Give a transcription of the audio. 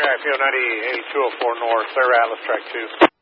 Yeah, PO 90, 8204 north, Sarah Atlas, track 2.